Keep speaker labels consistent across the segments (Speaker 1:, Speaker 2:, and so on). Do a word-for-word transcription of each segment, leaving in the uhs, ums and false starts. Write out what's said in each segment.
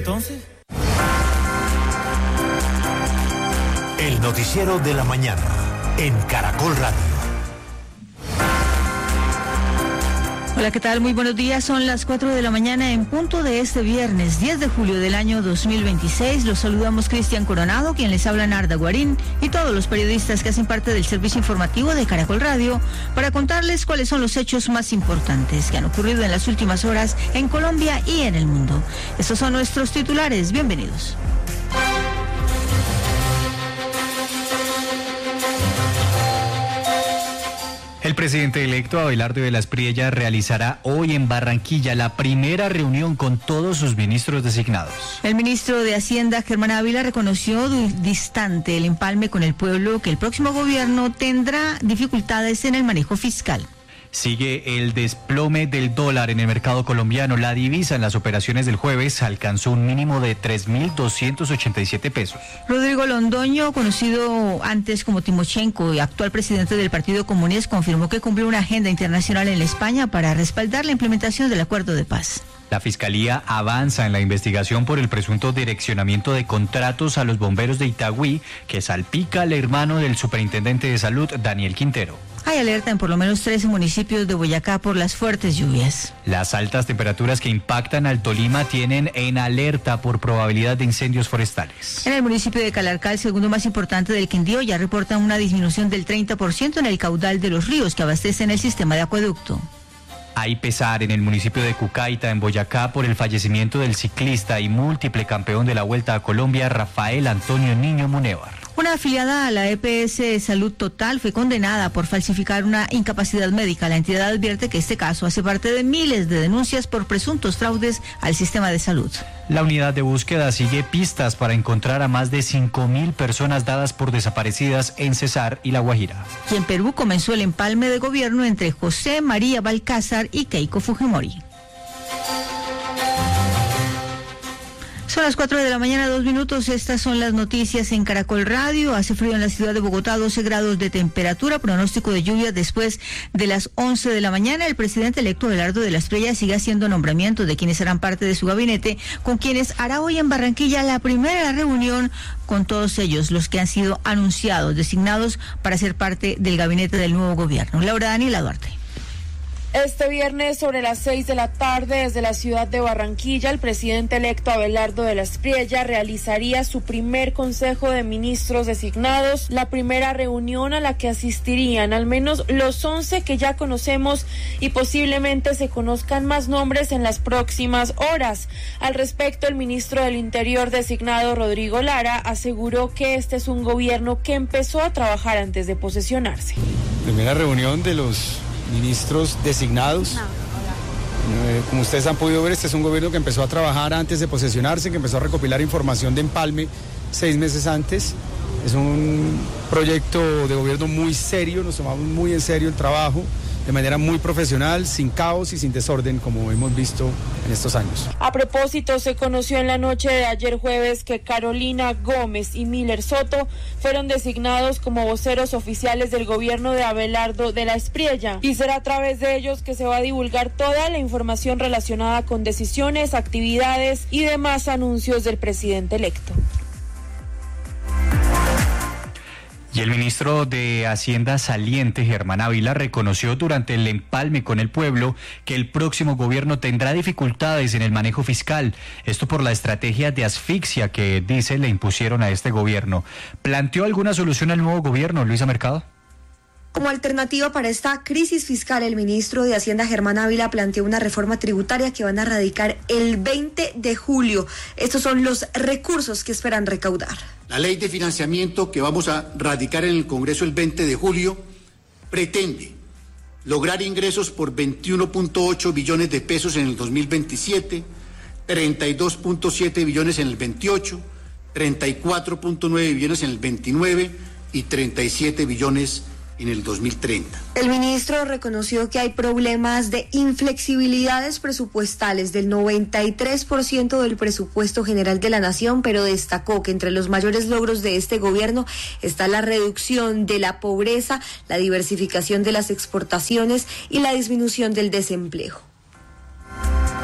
Speaker 1: entonces?
Speaker 2: El noticiero de la mañana en Caracol Radio.
Speaker 3: Hola, ¿qué tal? Muy buenos días. Son las cuatro de la mañana en punto de este viernes diez de julio del año dos mil veintiséis. Los saludamos Cristian Coronado, quien les habla Narda Guarín, y todos los periodistas que hacen parte del servicio informativo de Caracol Radio para contarles cuáles son los hechos más importantes que han ocurrido en las últimas horas en Colombia y en el mundo. Estos son nuestros titulares. Bienvenidos.
Speaker 4: El presidente electo Abelardo de la Espriella realizará hoy en Barranquilla la primera reunión con todos sus ministros designados.
Speaker 3: El ministro de Hacienda, Germán Ávila, reconoció distante el empalme con el pueblo que el próximo gobierno tendrá dificultades en el manejo fiscal.
Speaker 4: Sigue el desplome del dólar en el mercado colombiano. La divisa en las operaciones del jueves alcanzó un mínimo de tres mil doscientos ochenta y siete pesos.
Speaker 3: Rodrigo Londoño, conocido antes como Timochenko y actual presidente del Partido Comunista, confirmó que cumplió una agenda internacional en España para respaldar la implementación del acuerdo de paz.
Speaker 4: La Fiscalía avanza en la investigación por el presunto direccionamiento de contratos a los bomberos de Itagüí que salpica al hermano del superintendente de salud, Daniel Quintero.
Speaker 3: Hay alerta en por lo menos trece municipios de Boyacá por las fuertes lluvias.
Speaker 4: Las altas temperaturas que impactan al Tolima tienen en alerta por probabilidad de incendios forestales.
Speaker 3: En el municipio de Calarcá, el segundo más importante del Quindío, ya reportan una disminución del treinta por ciento en el caudal de los ríos que abastecen el sistema de acueducto.
Speaker 4: Hay pesar en el municipio de Cucaita, en Boyacá, por el fallecimiento del ciclista y múltiple campeón de la Vuelta a Colombia, Rafael Antonio Niño Munévar.
Speaker 3: Una afiliada a la E P S Salud Total fue condenada por falsificar una incapacidad médica. La entidad advierte que este caso hace parte de miles de denuncias por presuntos fraudes al sistema de salud.
Speaker 4: La unidad de búsqueda sigue pistas para encontrar a más de cinco mil personas dadas por desaparecidas en Cesar y La Guajira.
Speaker 3: Y en Perú comenzó el empalme de gobierno entre José María Balcázar y Keiko Fujimori. Son las cuatro de la mañana, dos minutos. Estas son las noticias en Caracol Radio. Hace frío en la ciudad de Bogotá, doce grados de temperatura, pronóstico de lluvia después de las once de la mañana. El presidente electo Abelardo de la Espriella sigue haciendo nombramientos de quienes serán parte de su gabinete, con quienes hará hoy en Barranquilla la primera reunión con todos ellos, los que han sido anunciados, designados para ser parte del gabinete del nuevo gobierno. Laura Daniela Duarte.
Speaker 5: Este viernes sobre las seis de la tarde desde la ciudad de Barranquilla, el presidente electo Abelardo de la Espriella realizaría su primer consejo de ministros designados, la primera reunión a la que asistirían al menos los once que ya conocemos y posiblemente se conozcan más nombres en las próximas horas. Al respecto, el ministro del Interior designado, Rodrigo Lara, aseguró que este es un gobierno que empezó a trabajar antes de posesionarse.
Speaker 6: Primera reunión de los ministros designados. No, eh, como ustedes han podido ver, este es un gobierno que empezó a trabajar antes de posesionarse, que empezó a recopilar información de empalme seis meses antes. Es un proyecto de gobierno muy serio, nos tomamos muy en serio el trabajo, de manera muy profesional, sin caos y sin desorden, como hemos visto en estos años.
Speaker 5: A propósito, se conoció en la noche de ayer jueves que Carolina Gómez y Miller Soto fueron designados como voceros oficiales del gobierno de Abelardo de la Espriella, y será a través de ellos que se va a divulgar toda la información relacionada con decisiones, actividades y demás anuncios del presidente electo.
Speaker 4: Y el ministro de Hacienda saliente, Germán Ávila, reconoció durante el empalme con el pueblo que el próximo gobierno tendrá dificultades en el manejo fiscal. Esto por la estrategia de asfixia que, dice, le impusieron a este gobierno. ¿Planteó alguna solución al nuevo gobierno, Luisa Mercado?
Speaker 7: Como alternativa para esta crisis fiscal, el ministro de Hacienda, Germán Ávila, planteó una reforma tributaria que van a radicar el veinte de julio. Estos son los recursos que esperan recaudar.
Speaker 8: La ley de financiamiento que vamos a radicar en el Congreso el veinte de julio pretende lograr ingresos por veintiuno punto ocho billones de pesos en el dos mil veintisiete, treinta y dos punto siete billones en el veintiocho, treinta y cuatro punto nueve billones en el veintinueve y treinta y siete billones en el dos mil treinta.
Speaker 7: El ministro reconoció que hay problemas de inflexibilidades presupuestales del noventa y tres por ciento del presupuesto general de la nación, pero destacó que entre los mayores logros de este gobierno está la reducción de la pobreza, la diversificación de las exportaciones y la disminución del desempleo.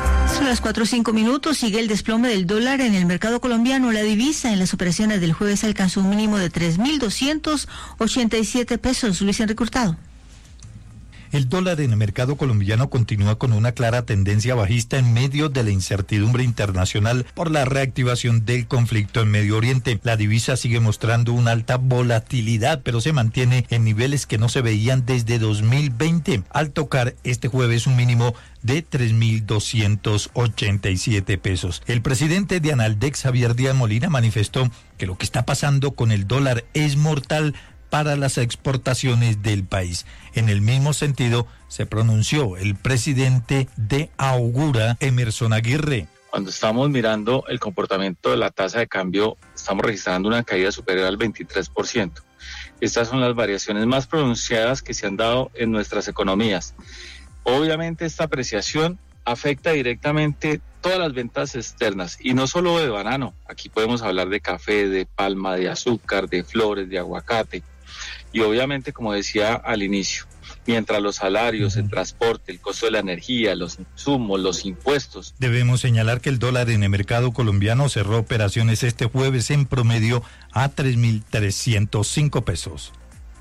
Speaker 3: Son las cuatro o cinco minutos, sigue el desplome del dólar en el mercado colombiano. La divisa en las operaciones del jueves alcanzó un mínimo de tres mil doscientos ochenta y siete pesos. Luis Enrique Hurtado.
Speaker 1: El dólar en el mercado colombiano continúa con una clara tendencia bajista en medio de la incertidumbre internacional por la reactivación del conflicto en Medio Oriente. La divisa sigue mostrando una alta volatilidad, pero se mantiene en niveles que no se veían desde dos mil veinte, al tocar este jueves un mínimo de tres mil doscientos ochenta y siete pesos. El presidente de Analdex, Javier Díaz Molina, manifestó que lo que está pasando con el dólar es mortal para las exportaciones del país. En el mismo sentido, se pronunció el presidente de Augura, Emerson Aguirre.
Speaker 9: Cuando estamos mirando el comportamiento de la tasa de cambio, estamos registrando una caída superior al veintitrés por ciento. Estas son las variaciones más pronunciadas que se han dado en nuestras economías. Obviamente esta apreciación afecta directamente todas las ventas externas y no solo de banano. Aquí podemos hablar de café, de palma, de azúcar, de flores, de aguacate. Y obviamente, como decía al inicio, mientras los salarios, el transporte, el costo de la energía, los insumos, los impuestos.
Speaker 1: Debemos señalar que el dólar en el mercado colombiano cerró operaciones este jueves en promedio a tres mil trescientos cinco pesos.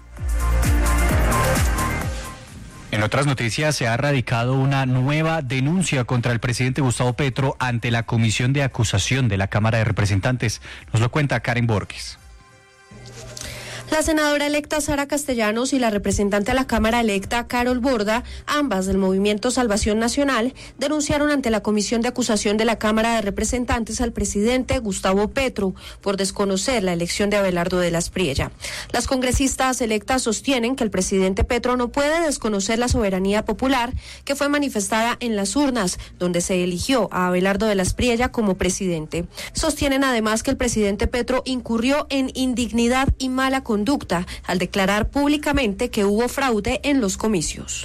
Speaker 4: En otras noticias, se ha radicado una nueva denuncia contra el presidente Gustavo Petro ante la Comisión de Acusación de la Cámara de Representantes. Nos lo cuenta Karen Borges.
Speaker 10: La senadora electa Sara Castellanos y la representante a la Cámara electa Carol Borda, ambas del Movimiento Salvación Nacional, denunciaron ante la Comisión de Acusación de la Cámara de Representantes al presidente Gustavo Petro por desconocer la elección de Abelardo de la Espriella. Las congresistas electas sostienen que el presidente Petro no puede desconocer la soberanía popular que fue manifestada en las urnas, donde se eligió a Abelardo de la Espriella como presidente. Sostienen además que el presidente Petro incurrió en indignidad y mala conducta conducta al declarar públicamente que hubo fraude en los comicios.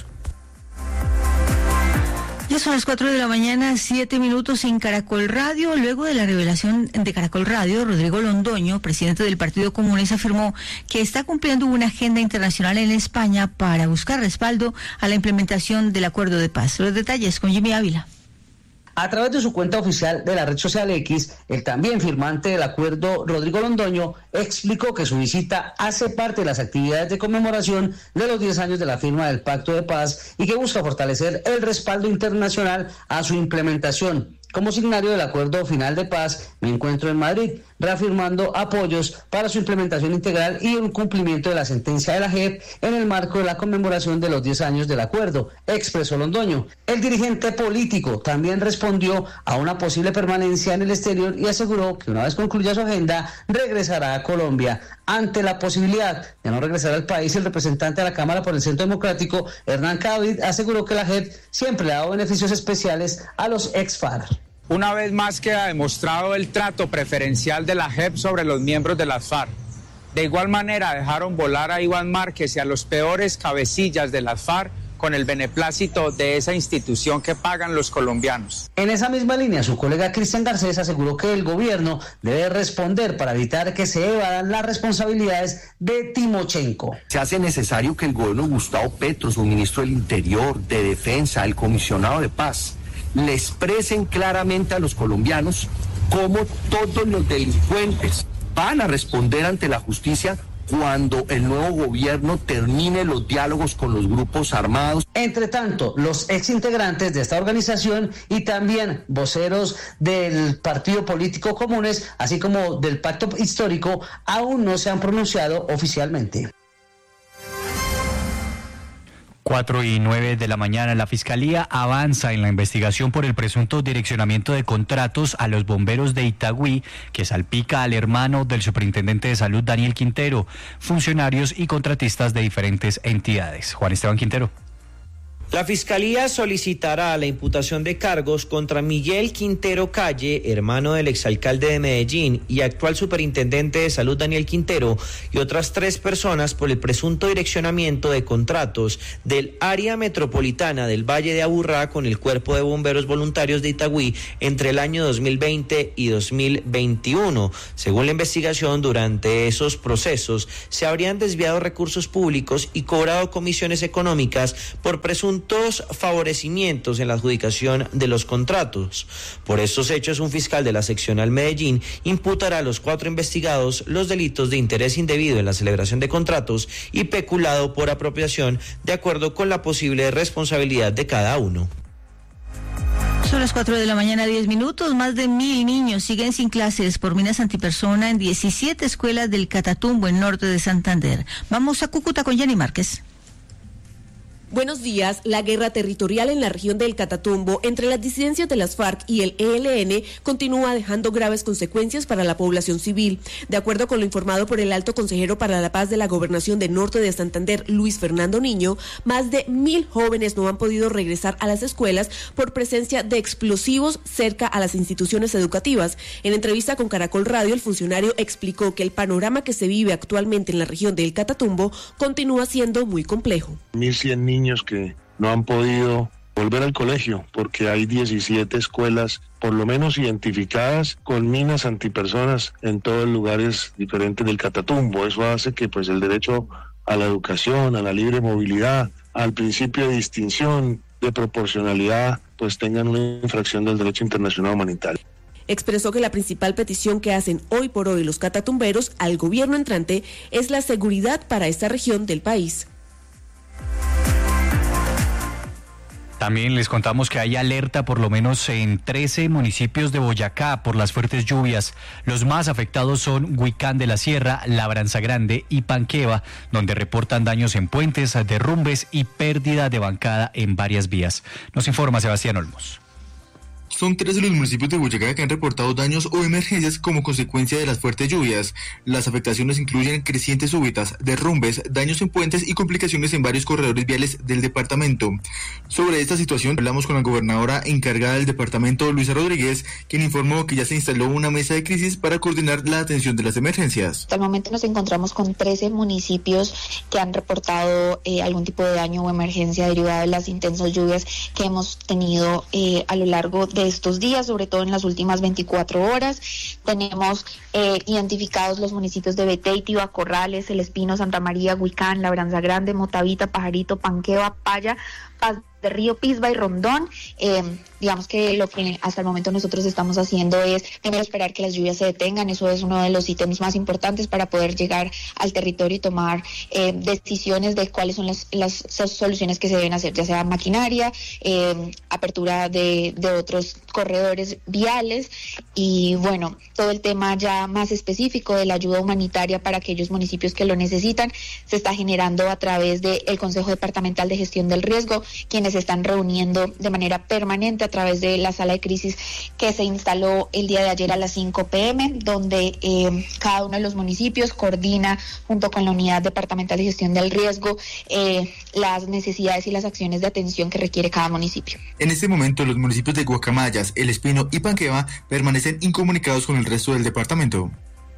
Speaker 3: Ya son las cuatro de la mañana, siete minutos en Caracol Radio. Luego de la revelación de Caracol Radio, Rodrigo Londoño, presidente del Partido Comunista, afirmó que está cumpliendo una agenda internacional en España para buscar respaldo a la implementación del acuerdo de paz. Los detalles con Jimmy Ávila.
Speaker 11: A través de su cuenta oficial de la red social X, el también firmante del acuerdo, Rodrigo Londoño, explicó que su visita hace parte de las actividades de conmemoración de los diez años de la firma del Pacto de Paz y que busca fortalecer el respaldo internacional a su implementación. Como signario del acuerdo final de paz, me encuentro en Madrid, reafirmando apoyos para su implementación integral y un cumplimiento de la sentencia de la J E P en el marco de la conmemoración de los diez años del acuerdo, expresó Londoño. El dirigente político también respondió a una posible permanencia en el exterior y aseguró que una vez concluya su agenda, regresará a Colombia. Ante la posibilidad de no regresar al país, el representante de la Cámara por el Centro Democrático, Hernán Cadavid, aseguró que la J E P siempre le ha dado beneficios especiales a los ex-FARC.
Speaker 12: Una vez más queda demostrado el trato preferencial de la J E P sobre los miembros de las FARC. De igual manera dejaron volar a Iván Márquez y a los peores cabecillas de las FARC con el beneplácito de esa institución que pagan los colombianos.
Speaker 11: En esa misma línea, su colega Cristian Garcés aseguró que el gobierno debe responder para evitar que se evadan las responsabilidades de Timochenko.
Speaker 13: Se hace necesario que el gobierno de Gustavo Petro, su ministro del Interior, de Defensa, el comisionado de Paz, le expresen claramente a los colombianos cómo todos los delincuentes van a responder ante la justicia cuando el nuevo gobierno termine los diálogos con los grupos armados.
Speaker 11: Entre tanto, los exintegrantes de esta organización y también voceros del partido político Comunes, así como del Pacto Histórico, aún no se han pronunciado oficialmente.
Speaker 4: Cuatro y nueve de la mañana, la Fiscalía avanza en la investigación por el presunto direccionamiento de contratos a los bomberos de Itagüí, que salpica al hermano del superintendente de salud, Daniel Quintero, funcionarios y contratistas de diferentes entidades. Juan Esteban Quintero.
Speaker 14: La Fiscalía solicitará la imputación de cargos contra Miguel Quintero Calle, hermano del exalcalde de Medellín y actual superintendente de salud Daniel Quintero, y otras tres personas por el presunto direccionamiento de contratos del área metropolitana del Valle de Aburrá con el Cuerpo de Bomberos Voluntarios de Itagüí entre el año dos mil veinte y dos mil veintiuno. Según la investigación, durante esos procesos se habrían desviado recursos públicos y cobrado comisiones económicas por presuntos presuntos favorecimientos en la adjudicación de los contratos. Por estos hechos, un fiscal de la seccional Medellín imputará a los cuatro investigados los delitos de interés indebido en la celebración de contratos y peculado por apropiación, de acuerdo con la posible responsabilidad de cada uno.
Speaker 3: Son las cuatro de la mañana, diez minutos. Más de mil niños siguen sin clases por minas antipersona en diecisiete escuelas del Catatumbo, en norte de Santander. Vamos a Cúcuta con Jenny Márquez.
Speaker 15: Buenos días. La guerra territorial en la región del Catatumbo entre las disidencias de las FARC y el E L N continúa dejando graves consecuencias para la población civil. De acuerdo con lo informado por el alto consejero para la paz de la Gobernación de Norte de Santander, Luis Fernando Niño, más de mil jóvenes no han podido regresar a las escuelas por presencia de explosivos cerca a las instituciones educativas. En entrevista con Caracol Radio, el funcionario explicó que el panorama que se vive actualmente en la región del Catatumbo continúa siendo muy complejo.
Speaker 16: mil cien niños que no han podido volver al colegio porque hay diecisiete escuelas por lo menos identificadas con minas antipersonas en todos lugares diferentes del Catatumbo. Eso hace que pues el derecho a la educación, a la libre movilidad, al principio de distinción, de proporcionalidad, pues tengan una infracción del derecho internacional humanitario.
Speaker 15: Expresó que la principal petición que hacen hoy por hoy los catatumberos al gobierno entrante es la seguridad para esta región del país.
Speaker 4: También les contamos que hay alerta por lo menos en trece municipios de Boyacá por las fuertes lluvias. Los más afectados son Huicán de la Sierra, Labranza Grande y Panqueva, donde reportan daños en puentes, derrumbes y pérdida de bancada en varias vías. Nos informa Sebastián Olmos.
Speaker 17: Son tres de los municipios de Boyacá que han reportado daños o emergencias como consecuencia de las fuertes lluvias. Las afectaciones incluyen crecientes súbitas, derrumbes, daños en puentes y complicaciones en varios corredores viales del departamento. Sobre esta situación hablamos con la gobernadora encargada del departamento, Luisa Rodríguez, quien informó que ya se instaló una mesa de crisis para coordinar la atención de las emergencias.
Speaker 18: Hasta el momento nos encontramos con trece municipios que han reportado eh, algún tipo de daño o emergencia derivada de las intensas lluvias que hemos tenido eh, a lo largo de estos días, sobre todo en las últimas veinticuatro horas. Tenemos eh, identificados los municipios de Beteitiva, Corrales, El Espino, Santa María, Huicán, Labranza Grande, Motavita, Pajarito, Panqueva, Paya, Paz de Río, Pisba y Rondón. Eh, digamos que lo que hasta el momento nosotros estamos haciendo es primero esperar que las lluvias se detengan. Eso es uno de los ítems más importantes para poder llegar al territorio y tomar eh, decisiones de cuáles son las, las soluciones que se deben hacer, ya sea maquinaria, eh, apertura de, de otros corredores viales y bueno, todo el tema ya más específico de la ayuda humanitaria para aquellos municipios que lo necesitan se está generando a través del Consejo Departamental de Gestión del Riesgo, quienes se están reuniendo de manera permanente a través de la sala de crisis que se instaló el día de ayer a las cinco pe eme, donde eh, cada uno de los municipios coordina junto con la Unidad Departamental de Gestión del Riesgo eh, las necesidades y las acciones de atención que requiere cada municipio.
Speaker 17: En este momento los municipios de Guacamayas, El Espino y Panqueva permanecen incomunicados con el resto del departamento.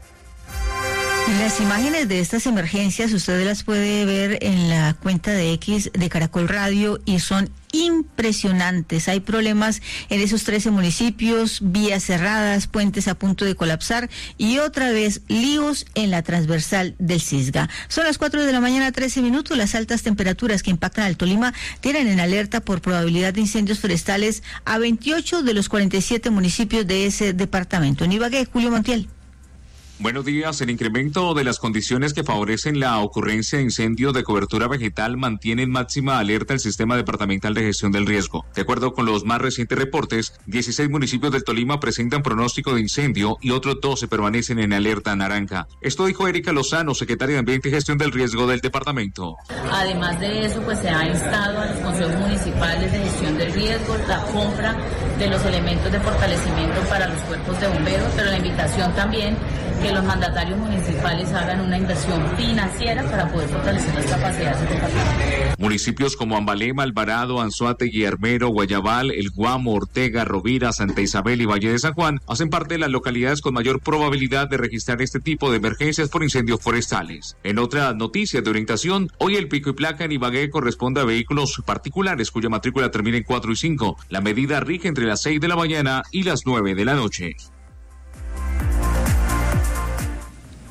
Speaker 3: Las imágenes de estas emergencias usted las puede ver en la cuenta de X de Caracol Radio y son impresionantes. Hay problemas en esos trece municipios, vías cerradas, puentes a punto de colapsar y otra vez líos en la transversal del Cisga. Son las cuatro de la mañana, trece minutos. Las altas temperaturas que impactan al Tolima tienen en alerta por probabilidad de incendios forestales a veintiocho de los cuarenta y siete municipios de ese departamento. En Ibagué, Julio Montiel.
Speaker 19: Buenos días. El incremento de las condiciones que favorecen la ocurrencia de incendios de cobertura vegetal mantiene en máxima alerta el Sistema Departamental de Gestión del Riesgo. De acuerdo con los más recientes reportes, dieciséis municipios del Tolima presentan pronóstico de incendio y otros doce permanecen en alerta naranja. Esto dijo Erika Lozano, secretaria de Ambiente y Gestión del Riesgo del departamento.
Speaker 20: Además de eso, pues se ha instado a los consejos municipales de gestión del riesgo la compra de los elementos de fortalecimiento para los cuerpos de bomberos, pero la invitación también que los mandatarios municipales hagan una inversión financiera para poder fortalecer las capacidades del departamento.
Speaker 19: Municipios como Ambalema, Alvarado, Anzoátegui, Armero, Guayabal, El Guamo, Ortega, Rovira, Santa Isabel y Valle de San Juan hacen parte de las localidades con mayor probabilidad de registrar este tipo de emergencias por incendios forestales. En otras noticias de orientación, hoy el pico y placa en Ibagué corresponde a vehículos particulares cuya matrícula termina en cuatro y cinco. La medida rige entre las seis de la mañana y las nueve de la noche.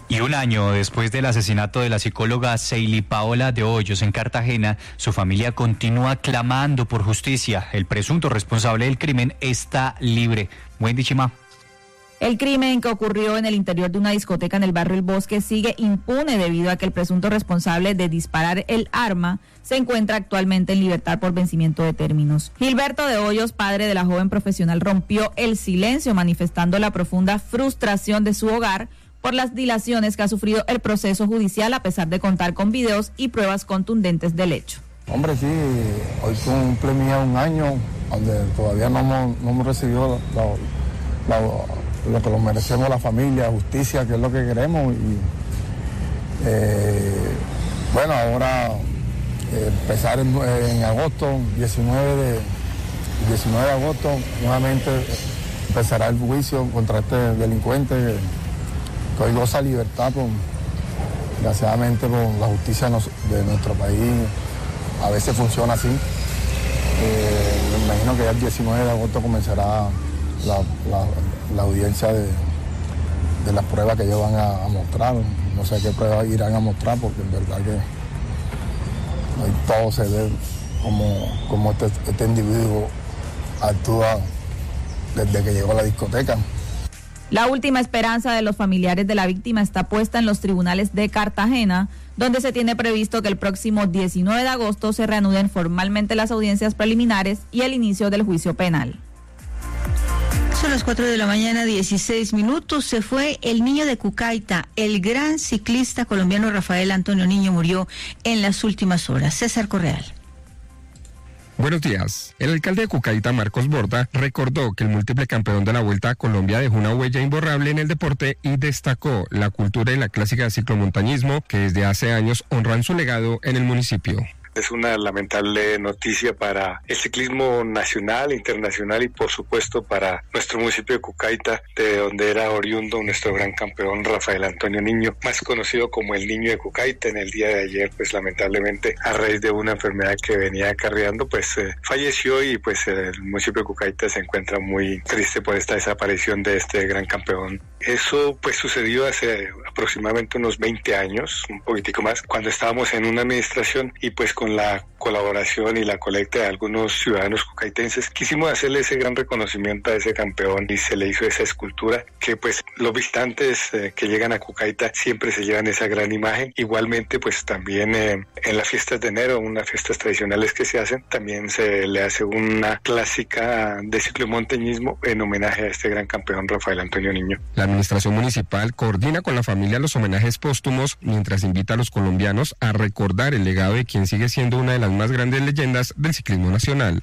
Speaker 4: Y un año después del asesinato de la psicóloga Seili Paola de Hoyos en Cartagena, su familia continúa clamando por justicia. El presunto responsable del crimen está libre. Wendy Chima.
Speaker 21: El crimen que ocurrió en el interior de una discoteca en el barrio El Bosque sigue impune debido a que el presunto responsable de disparar el arma se encuentra actualmente en libertad por vencimiento de términos. Gilberto de Hoyos, padre de la joven profesional, rompió el silencio manifestando la profunda frustración de su hogar por las dilaciones que ha sufrido el proceso judicial a pesar de contar con videos y pruebas contundentes del hecho.
Speaker 22: Hombre, sí, hoy cumple mía un año, donde todavía no hemos, no hemos recibido la, la, lo que lo merecemos la familia, justicia, que es lo que queremos. Y eh, bueno, ahora eh, empezar en, en agosto, diecinueve de, diecinueve de agosto, nuevamente empezará el juicio contra este delincuente que, que hoy goza libertad, por, desgraciadamente por la justicia de nuestro país. A veces funciona así. Eh, me imagino que ya el diecinueve de agosto comenzará la, la, la audiencia de, de las pruebas que ellos van a, a mostrar. No sé qué pruebas irán a mostrar, porque en verdad que ahí todo se ve como, como este, este individuo actúa desde que llegó a la discoteca.
Speaker 21: La última esperanza de los familiares de la víctima está puesta en los tribunales de Cartagena, donde se tiene previsto que el próximo diecinueve de agosto se reanuden formalmente las audiencias preliminares y el inicio del juicio penal.
Speaker 3: Son las cuatro de la mañana, dieciséis minutos. Se fue el niño de Cucaita. El gran ciclista colombiano Rafael Antonio Niño murió en las últimas horas. César Correal.
Speaker 23: Buenos días. El alcalde de Cucaita, Marcos Borda, recordó que el múltiple campeón de la Vuelta a Colombia dejó una huella imborrable en el deporte y destacó la cultura y la clásica de ciclomontañismo que desde hace años honran su legado en el municipio.
Speaker 24: Es una lamentable noticia para el ciclismo nacional, internacional y por supuesto para nuestro municipio de Cucaita, de donde era oriundo nuestro gran campeón Rafael Antonio Niño, más conocido como el Niño de Cucaita. En el día de ayer, pues lamentablemente a raíz de una enfermedad que venía acarreando, pues eh, falleció y pues el municipio de Cucaita se encuentra muy triste por esta desaparición de este gran campeón. Eso pues sucedió hace aproximadamente unos veinte años, un poquitico más, cuando estábamos en una administración y pues con la colaboración y la colecta de algunos ciudadanos cucaitenses quisimos hacerle ese gran reconocimiento a ese campeón y se le hizo esa escultura que pues los visitantes eh, que llegan a Cucaita siempre se llevan esa gran imagen. Igualmente pues también eh, en las fiestas de enero, unas fiestas tradicionales que se hacen, también se le hace una clásica de ciclomontañismo en homenaje a este gran campeón Rafael Antonio Niño.
Speaker 23: La administración municipal coordina con la familia los homenajes póstumos mientras invita a los colombianos a recordar el legado de quien sigue siendo una de las más grandes leyendas del ciclismo nacional.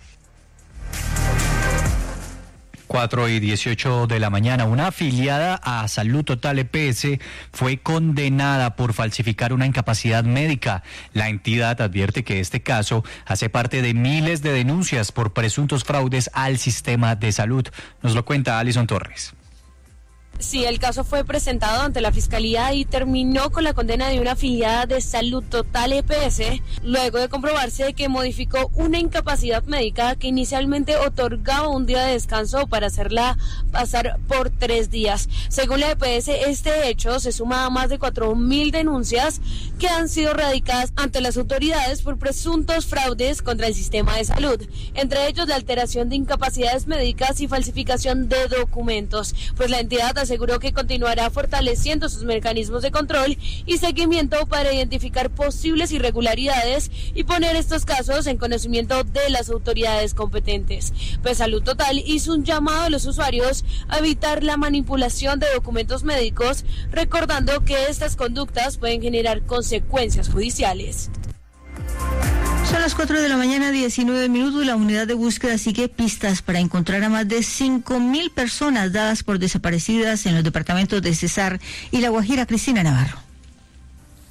Speaker 4: cuatro y dieciocho de la mañana, una afiliada a Salud Total E P S fue condenada por falsificar una incapacidad médica. La entidad advierte que este caso hace parte de miles de denuncias por presuntos fraudes al sistema de salud. Nos lo cuenta Alison Torres.
Speaker 25: Sí, el caso fue presentado ante la Fiscalía y terminó con la condena de una afiliada de Salud Total E P S, luego de comprobarse que modificó una incapacidad médica que inicialmente otorgaba un día de descanso para hacerla pasar por tres días. Según la E P S, este hecho se suma a más de cuatro mil denuncias que han sido radicadas ante las autoridades por presuntos fraudes contra el sistema de salud, entre ellos la alteración de incapacidades médicas y falsificación de documentos, pues la entidad aseguró que continuará fortaleciendo sus mecanismos de control y seguimiento para identificar posibles irregularidades y poner estos casos en conocimiento de las autoridades competentes. Pues Salud Total hizo un llamado a los usuarios a evitar la manipulación de documentos médicos, recordando que estas conductas pueden generar consecuencias judiciales.
Speaker 3: Son las cuatro de la mañana, diecinueve minutos. La unidad de búsqueda sigue pistas para encontrar a más de cinco mil personas dadas por desaparecidas en los departamentos de Cesar y La Guajira. Cristina Navarro.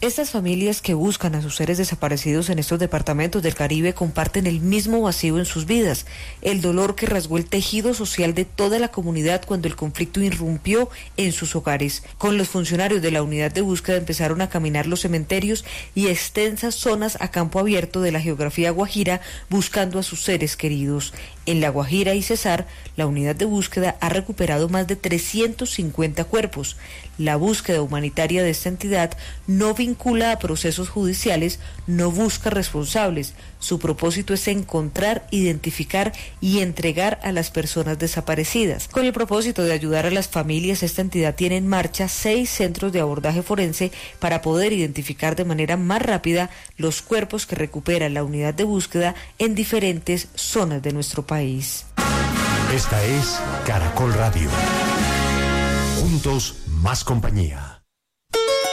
Speaker 2: Estas familias que buscan a sus seres desaparecidos en estos departamentos del Caribe comparten el mismo vacío en sus vidas, el dolor que rasgó el tejido social de toda la comunidad cuando el conflicto irrumpió en sus hogares. Con los funcionarios de la unidad de búsqueda empezaron a caminar los cementerios y extensas zonas a campo abierto de la geografía guajira buscando a sus seres queridos. En La Guajira y Cesar, la unidad de búsqueda ha recuperado más de trescientos cincuenta cuerpos. La búsqueda humanitaria de esta entidad no vincula a procesos judiciales, no busca responsables. Su propósito es encontrar, identificar y entregar a las personas desaparecidas. Con el propósito de ayudar a las familias, esta entidad tiene en marcha seis centros de abordaje forense para poder identificar de manera más rápida los cuerpos que recupera la unidad de búsqueda en diferentes zonas de nuestro país.
Speaker 5: Esta es Caracol Radio. Juntos, más compañía.